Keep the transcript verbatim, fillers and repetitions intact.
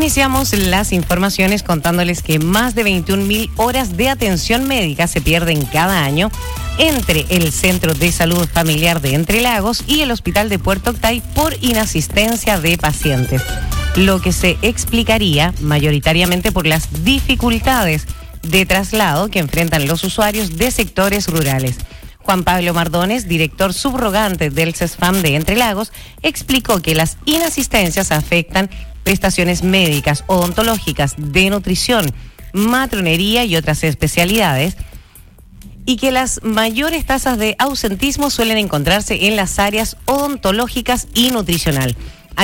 Iniciamos las informaciones contándoles que más de veintiún mil horas de atención médica se pierden cada año entre el Centro de Salud Familiar de Entre Lagos y el Hospital de Puerto Octay por inasistencia de pacientes, lo que se explicaría mayoritariamente por las dificultades de traslado que enfrentan los usuarios de sectores rurales. Juan Pablo Mardones, director subrogante del CESFAM de Entre Lagos, explicó que las inasistencias afectan prestaciones médicas, odontológicas, de nutrición, matronería y otras especialidades, y que las mayores tasas de ausentismo suelen encontrarse en las áreas odontológicas y nutricional.